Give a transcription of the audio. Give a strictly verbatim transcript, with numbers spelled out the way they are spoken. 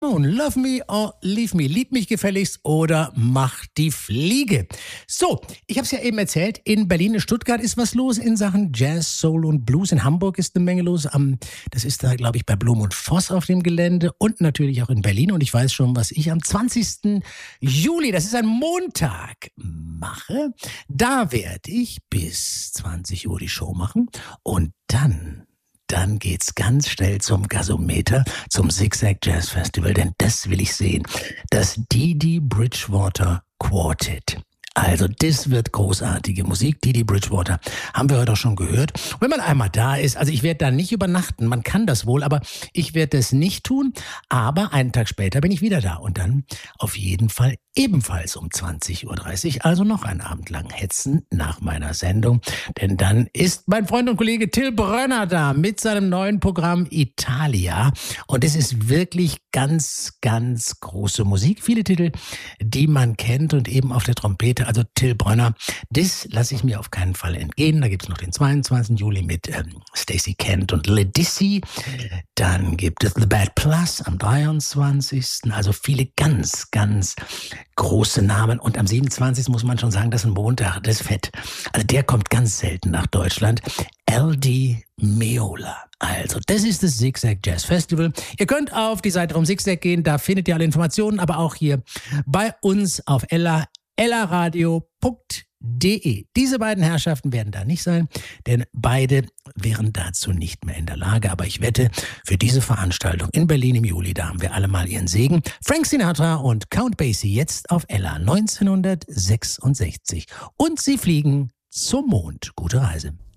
Nun, love me or leave me. Lieb mich gefälligst oder mach die Fliege. So, ich habe es ja eben erzählt, in Berlin, in Stuttgart ist was los in Sachen Jazz, Soul und Blues. In Hamburg ist eine Menge los. Am, das ist da, glaube ich, bei Blum und Voss auf dem Gelände und natürlich auch in Berlin. Und ich weiß schon, was ich am zwanzigsten Juli, das ist ein Montag, mache. Da werde ich bis zwanzig Uhr die Show machen und dann... Dann geht's ganz schnell zum Gasometer, zum Zigzag Jazz Festival, denn das will ich sehen. Das Didi Bridgewater Quartet. Also das wird großartige Musik. Didi Bridgewater haben wir heute auch schon gehört. Wenn man einmal da ist, also ich werde da nicht übernachten, man kann das wohl, aber ich werde das nicht tun. Aber einen Tag später bin ich wieder da und dann auf jeden Fall ebenfalls um zwanzig Uhr dreißig, also noch einen Abend lang hetzen nach meiner Sendung. Denn dann ist mein Freund und Kollege Till Brönner da mit seinem neuen Programm Italia. Und es ist wirklich ganz, ganz große Musik. Viele Titel, die man kennt und eben auf der Trompete. Also Till Brönner, das lasse ich mir auf keinen Fall entgehen. Da gibt es noch den zweiundzwanzigsten Juli mit ähm, Stacey Kent und Ledisi. Dann gibt es The Bad Plus am dreiundzwanzigsten Also viele ganz, ganz große Namen. Und am siebenundzwanzigsten muss man schon sagen, das ist ein Montag, das ist fett. Also der kommt ganz selten nach Deutschland. L D Meola. Also, das ist das Zigzag Jazz Festival. Ihr könnt auf die Seite vom Zigzag gehen, da findet ihr alle Informationen, aber auch hier bei uns auf Ella, ellaradio punkt de. Diese beiden Herrschaften werden da nicht sein, denn beide wären dazu nicht mehr in der Lage. Aber ich wette, für diese Veranstaltung in Berlin im Juli, da haben wir alle mal ihren Segen. Frank Sinatra und Count Basie jetzt auf Ella neunzehnhundertsechsundsechzig. Und sie fliegen zum Mond. Gute Reise.